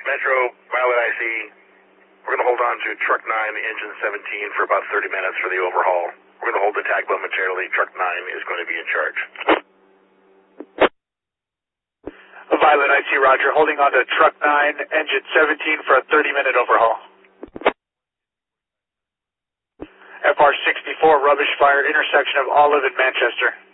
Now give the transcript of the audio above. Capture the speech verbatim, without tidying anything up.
Metro, Violet I C. We're going to hold on to Truck nine, Engine seventeen for about thirty minutes for the overhaul. We're going to hold the tag momentarily. Truck nine is going to be in charge. Violet I C, roger. Holding on to Truck nine, Engine seventeen for a thirty minute overhaul. F R sixty-four, rubbish fire, intersection of Olive and Manchester.